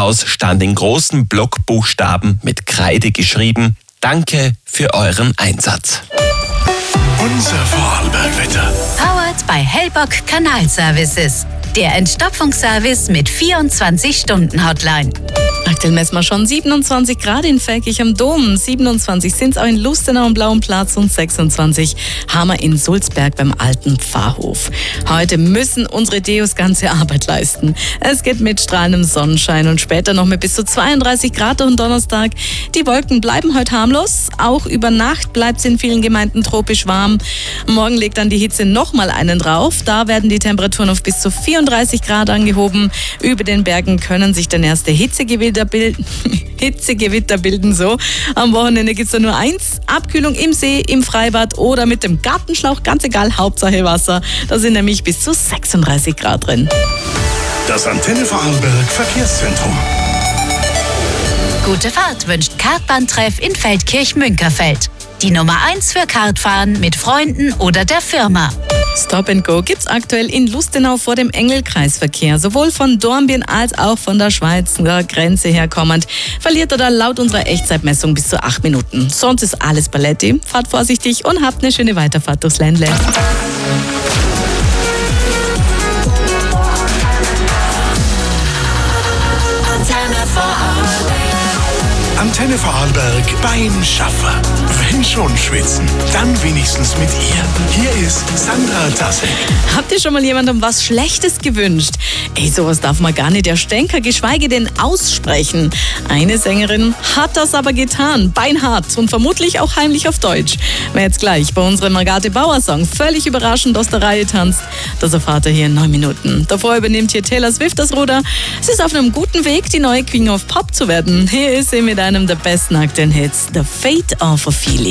Treppenhaus stand in großen Blockbuchstaben mit Kreide geschrieben: Danke für euren Einsatz. Unser Vorarlberg-Wetter. Powered by Hellbock Kanalservices. Der Entstopfungsservice mit 24-Stunden-Hotline. Aktuell messen wir schon 27 Grad in Velkich am Dom, 27 sind es auch in Lustenau am Blauen Platz und 26 haben wir in Sulzberg beim alten Pfarrhof. Heute müssen unsere Deos ganze Arbeit leisten. Es geht mit strahlendem Sonnenschein und später noch mit bis zu 32 Grad am Donnerstag. Die Wolken bleiben heute harmlos, auch über Nacht bleibt es in vielen Gemeinden tropisch warm. Morgen legt dann die Hitze nochmal einen drauf, da werden die Temperaturen auf bis zu 34 Grad angehoben. Über den Bergen können sich dann erste Hitzegewitter bilden. So. Am Wochenende gibt es nur eins: Abkühlung im See, im Freibad oder mit dem Gartenschlauch. Ganz egal, Hauptsache Wasser. Da sind nämlich bis zu 36 Grad drin. Das Antenne Vorarlberg Verkehrszentrum. Gute Fahrt wünscht Kartbahntreff in Feldkirch-Münkerfeld. Die Nummer 1 für Kartfahren mit Freunden oder der Firma. Stop and Go gibt's aktuell in Lustenau vor dem Engelkreisverkehr. Sowohl von Dornbirn als auch von der Schweizer Grenze her kommend verliert er da laut unserer Echtzeitmessung bis zu 8 Minuten. Sonst ist alles Paletti. Fahrt vorsichtig und habt eine schöne Weiterfahrt durchs Ländle. Antenne Vorarlberg beim Schaffer. Wenn schon schwitzen, dann wenigstens mit ihr. Hier ist Sandra Tassek. Habt ihr schon mal jemandem was Schlechtes gewünscht? Ey, sowas darf man gar nicht erstänken, geschweige denn aussprechen. Eine Sängerin hat das aber getan, beinhart und vermutlich auch heimlich auf Deutsch. Wer jetzt gleich bei unserem Agathe Bauer-Song völlig überraschend aus der Reihe tanzt, das erfahrt ihr hier in 9 Minuten. Davor übernimmt hier Taylor Swift das Ruder. Sie ist auf einem guten Weg, die neue Queen of Pop zu werden. Hier ist sie mit einem der besten aktuellen Hits, The Fate of Ophelia.